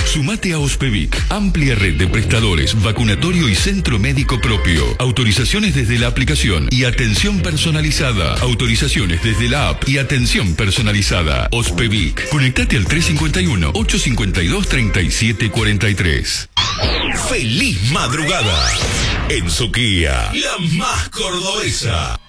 Sumate a Ospevic, amplia red de prestadores, vacunatorio y centro médico propio. Autorizaciones desde la aplicación y atención personalizada. Autorizaciones desde la app y atención personalizada. Ospevic. Conectate al 351-852-3743. ¡Feliz madrugada! En su Kia, la más cordobesa.